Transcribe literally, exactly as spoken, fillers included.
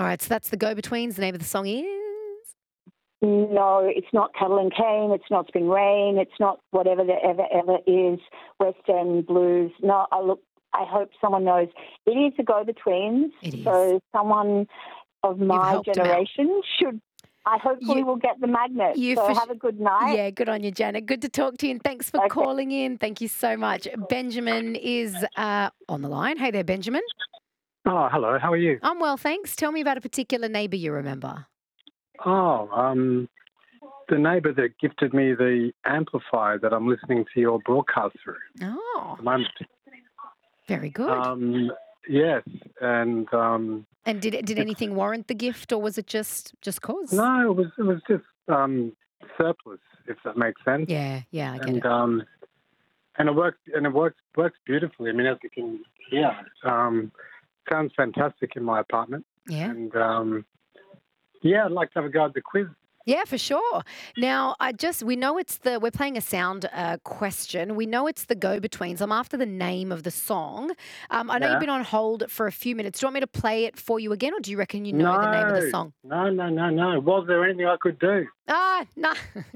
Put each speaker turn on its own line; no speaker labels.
right, so that's the Go-Betweens. The name of the song is?
No, it's not Cattle and Cane. It's not Spring Rain. It's not whatever the ever, ever is, West End Blues. No, I look, I hope someone knows. It is the Go-Betweens.
It is.
So someone of my
helped 'em out.
generation should, I hopefully
You-
will get the magnet.
you
So
for
have
sh-
a good night.
Yeah, good on you, Janet. Good to talk to you, and thanks for
Okay.
calling in. Thank you so much. Benjamin is uh, on the line. Hey there, Benjamin.
Oh, hello. How are you?
I'm well, thanks. Tell me about a particular neighbour you remember.
Oh, um, the neighbour that gifted me the amplifier that I'm listening to your broadcast through
Oh,
at the moment.
very good.
Um, yes, and um,
and did did anything warrant the gift, or was it just just cause?
no, it was it was just um, surplus, if that makes sense.
Yeah, yeah, I get
and
it.
um, and it works and it works works beautifully. I mean, as you can hear, um, sounds fantastic in my apartment.
Yeah.
And um, yeah, I'd like to have a go at the quiz.
Yeah, for sure. Now, I just, we know it's the, we're playing a sound uh, question. We know it's the Go-Betweens. I'm after the name of the song. Um, I know
Yeah.
you've been on hold for a few minutes. Do you want me to play it for you again, or do you reckon you know
no,
the name of the song?
No, no, no, no. Was there anything I could do?
Ah, no.